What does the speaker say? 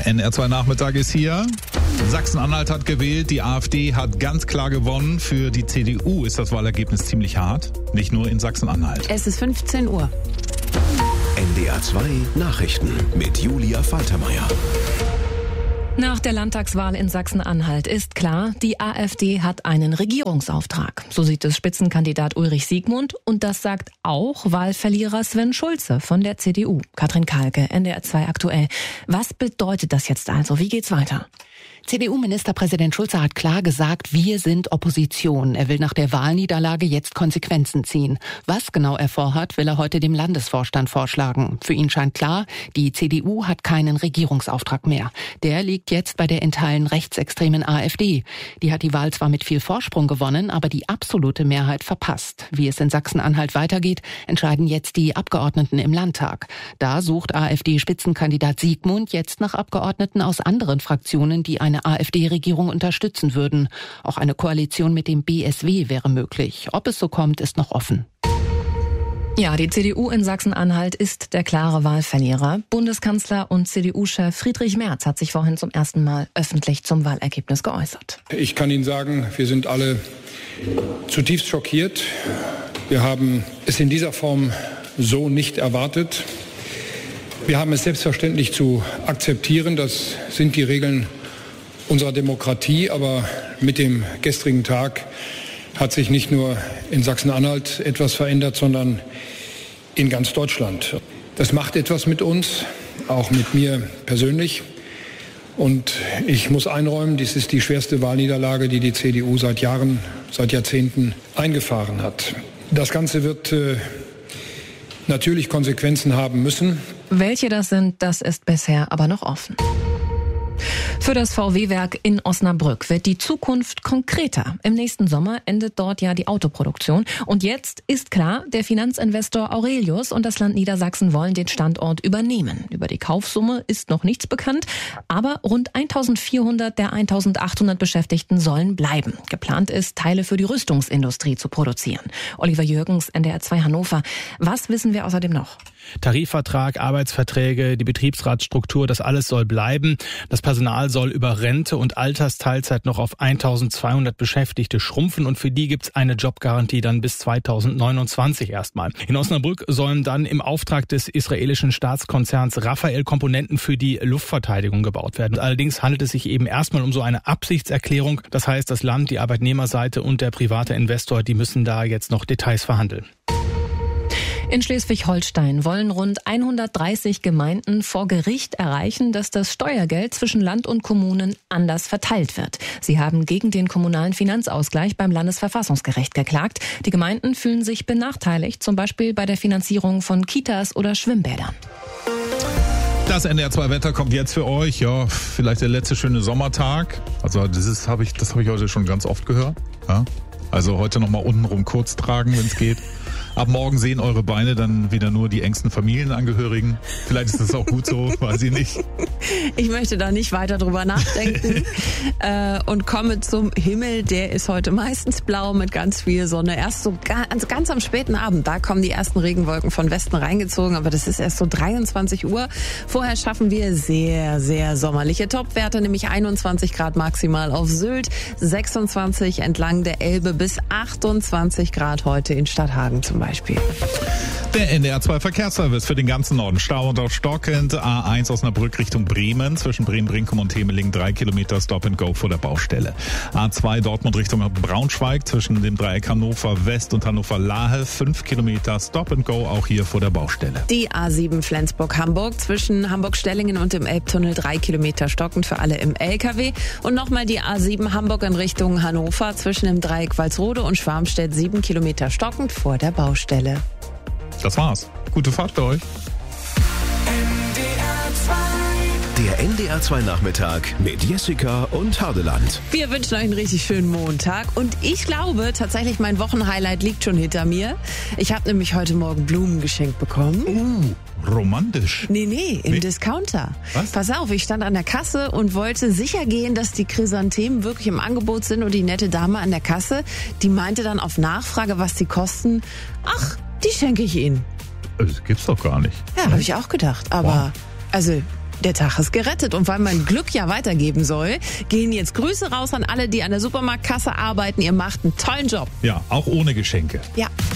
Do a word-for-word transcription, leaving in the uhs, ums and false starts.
Der N R zwei Nachmittag ist hier. Sachsen-Anhalt hat gewählt, die AfD hat ganz klar gewonnen. Für die C D U ist das Wahlergebnis ziemlich hart, nicht nur in Sachsen-Anhalt. Es ist fünfzehn Uhr. N D R zwei Nachrichten mit Julia Faltermeier. Nach der Landtagswahl in Sachsen-Anhalt ist klar, die AfD hat einen Regierungsauftrag. So sieht es Spitzenkandidat Ulrich Siegmund und das sagt auch Wahlverlierer Sven Schulze von der C D U. Katrin Kahlke, N D R zwei aktuell. Was bedeutet das jetzt also? Wie geht's weiter? C D U-Ministerpräsident Schulze hat klar gesagt, wir sind Opposition. Er will nach der Wahlniederlage jetzt Konsequenzen ziehen. Was genau er vorhat, will er heute dem Landesvorstand vorschlagen. Für ihn scheint klar, die C D U hat keinen Regierungsauftrag mehr. Der liegt jetzt bei der in Teilen rechtsextremen AfD. Die hat die Wahl zwar mit viel Vorsprung gewonnen, aber die absolute Mehrheit verpasst. Wie es in Sachsen-Anhalt weitergeht, entscheiden jetzt die Abgeordneten im Landtag. Da sucht AfD-Spitzenkandidat Siegmund jetzt nach Abgeordneten aus anderen Fraktionen, die eine eine AfD-Regierung unterstützen würden. Auch eine Koalition mit dem B S W wäre möglich. Ob es so kommt, ist noch offen. Ja, die C D U in Sachsen-Anhalt ist der klare Wahlverlierer. Bundeskanzler und C D U-Chef Friedrich Merz hat sich vorhin zum ersten Mal öffentlich zum Wahlergebnis geäußert. Ich kann Ihnen sagen, wir sind alle zutiefst schockiert. Wir haben es in dieser Form so nicht erwartet. Wir haben es selbstverständlich zu akzeptieren. Das sind die Regeln unserer Demokratie, aber mit dem gestrigen Tag hat sich nicht nur in Sachsen-Anhalt etwas verändert, sondern in ganz Deutschland. Das macht etwas mit uns, auch mit mir persönlich. Und ich muss einräumen, dies ist die schwerste Wahlniederlage, die die C D U seit Jahren, seit Jahrzehnten eingefahren hat. Das Ganze wird äh, natürlich Konsequenzen haben müssen. Welche das sind, das ist bisher aber noch offen. Für das V W-Werk in Osnabrück wird die Zukunft konkreter. Im nächsten Sommer endet dort ja die Autoproduktion. Und jetzt ist klar, der Finanzinvestor Aurelius und das Land Niedersachsen wollen den Standort übernehmen. Über die Kaufsumme ist noch nichts bekannt, aber rund eintausendvierhundert der eintausendachthundert Beschäftigten sollen bleiben. Geplant ist, Teile für die Rüstungsindustrie zu produzieren. Oliver Jürgens, N D R zwei Hannover. Was wissen wir außerdem noch? Tarifvertrag, Arbeitsverträge, die Betriebsratsstruktur, das alles soll bleiben. Das Personal soll über Rente und Altersteilzeit noch auf eintausendzweihundert Beschäftigte schrumpfen und für die gibt's eine Jobgarantie dann bis zweitausendneunundzwanzig erstmal. In Osnabrück sollen dann im Auftrag des israelischen Staatskonzerns Rafael Komponenten für die Luftverteidigung gebaut werden. Allerdings handelt es sich eben erstmal um so eine Absichtserklärung. Das heißt, das Land, die Arbeitnehmerseite und der private Investor, die müssen da jetzt noch Details verhandeln. In Schleswig-Holstein wollen rund hundertdreißig Gemeinden vor Gericht erreichen, dass das Steuergeld zwischen Land und Kommunen anders verteilt wird. Sie haben gegen den kommunalen Finanzausgleich beim Landesverfassungsgericht geklagt. Die Gemeinden fühlen sich benachteiligt, zum Beispiel bei der Finanzierung von Kitas oder Schwimmbädern. Das N D R zwei Wetter kommt jetzt für euch. Ja, vielleicht der letzte schöne Sommertag. Also das ist, habe ich, das habe ich heute schon ganz oft gehört. Ja? Also heute nochmal untenrum kurz tragen, wenn es geht. Ab morgen sehen eure Beine dann wieder nur die engsten Familienangehörigen. Vielleicht ist das auch gut so, weiß ich nicht. Ich möchte da nicht weiter drüber nachdenken äh, und komme zum Himmel. Der ist heute meistens blau mit ganz viel Sonne. Erst so ganz, ganz am späten Abend, da kommen die ersten Regenwolken von Westen reingezogen, aber das ist erst so dreiundzwanzig Uhr. Vorher schaffen wir sehr, sehr sommerliche Topwerte, nämlich einundzwanzig Grad maximal auf Sylt, sechsundzwanzig entlang der Elbe bis achtundzwanzig Grad heute in Stadthagen zum Beispiel. Der N D R zwei Verkehrsservice für den ganzen Norden. Stau und auch stockend. A eins Osnabrück Richtung Bremen. Zwischen Bremen, Brinkum und Temeling drei Kilometer Stop and Go vor der Baustelle. A zwei Dortmund Richtung Braunschweig. Zwischen dem Dreieck Hannover West und Hannover Lahe. fünf Kilometer Stop and Go auch hier vor der Baustelle. Die A sieben Flensburg-Hamburg. Zwischen Hamburg-Stellingen und dem Elbtunnel drei Kilometer stockend für alle im L K W. Und nochmal die A sieben Hamburg in Richtung Hannover. Zwischen dem Dreieck Walsrode und Schwarmstedt sieben Kilometer stockend vor der Baustelle. Das war's. Gute Fahrt für euch. Der N D R zwei Nachmittag mit Jessica und Hardeland. Wir wünschen euch einen richtig schönen Montag und ich glaube tatsächlich, mein Wochenhighlight liegt schon hinter mir. Ich habe nämlich heute Morgen Blumen geschenkt bekommen. Uh, romantisch. Nee, nee, im nee. Discounter. Was? Pass auf, ich stand an der Kasse und wollte sicher gehen, dass die Chrysanthemen wirklich im Angebot sind und die nette Dame an der Kasse, die meinte dann auf Nachfrage, was sie kosten, ach, die schenke ich Ihnen. Das gibt's doch gar nicht. Ja, habe ich auch gedacht, aber... Wow. Also, der Tag ist gerettet. Und weil man Glück ja weitergeben soll, gehen jetzt Grüße raus an alle, die an der Supermarktkasse arbeiten. Ihr macht einen tollen Job. Ja, auch ohne Geschenke. Ja.